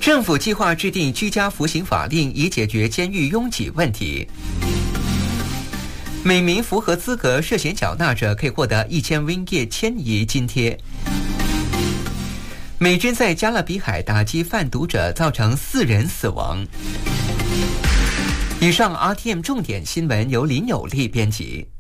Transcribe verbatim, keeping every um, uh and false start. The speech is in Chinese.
政府计划制定居家服刑法令，以解决监狱拥挤问题。每名符合资格涉嫌缴纳者可以获得一千 ringgit 迁移津贴。美军在加勒比海打击贩毒者，造成四人死亡。以上 R T M 重点新闻由林有利编辑。